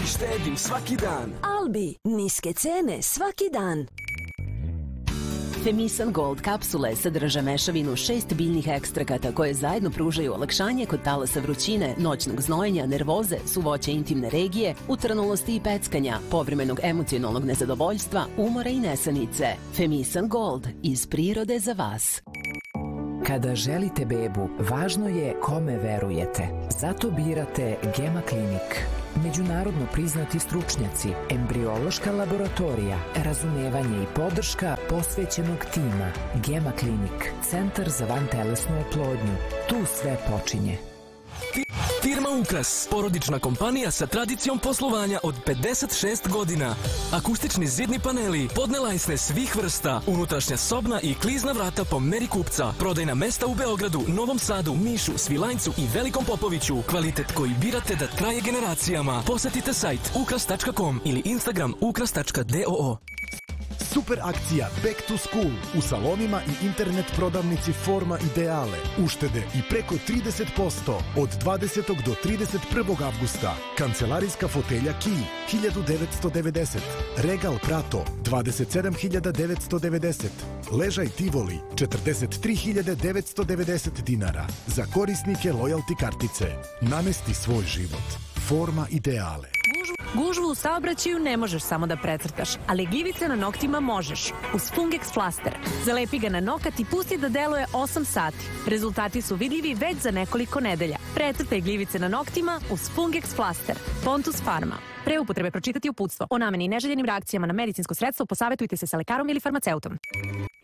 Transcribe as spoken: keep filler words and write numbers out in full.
i štedim svaki dan. Albi, niske cene svaki dan. Femisan Gold kapsule sadrže mešavinu šest biljnih ekstrakata koje zajedno pružaju olakšanje kod talasa vrućine, noćnog znojenja, nervoze, suvoće intimne regije, utrnulosti i peckanja, povremenog emocionalnog nezadovoljstva, umora i nesanice. Femisan Gold, iz prirode za vas. Kada želite bebu, važno je kome verujete. Zato birate Gema Klinik. Međunarodno priznati stručnjaci, embriološka laboratorija, razumevanje i podrška posvećenog tima. Gema Klinik, centar za vantelesnu oplodnju. Tu sve počinje. Firma Ukras, porodična kompanija sa tradicijom poslovanja od pedeset šest godina. Akustični zidni paneli, podnelajsne svih vrsta, unutrašnja sobna i klizna vrata po meri kupca. Prodajna mesta u Beogradu, Novom Sadu, Nišu, Svilajncu i Velikom Popoviću. Kvalitet koji birate da traje generacijama. Posetite sajt ukras tačka com ili Instagram ukras tačka doo. Super akcija Back to School u salonima i internet prodavnici Forma Ideale. Uštede i preko trideset posto od dvadesetog do trideset prvog avgusta. Kancelarijska fotelja Key hiljadu devetsto devedeset. Regal Prato dvadeset sedam hiljada devetsto devedeset. Ležaj Tivoli četrdeset tri hiljade devetsto devedeset dinara. Za korisnike lojalty kartice. Namesti svoj život. Forma Ideale. Gužvu u saobraćaju ne možeš samo da precrtaš, ali gljivice na noktima možeš. Uz Fungex Flaster. Zalepi ga na nokat i pusti da deluje osam sati. Rezultati su vidljivi već za nekoliko nedelja. Precrtaj gljivice na noktima uz Fungex Flaster. Pontus Pharma. Pre upotrebe pročitati uputstvo. O nameni i neželjenim reakcijama na medicinsko sredstvo posavetujte se sa lekarom ili farmaceutom.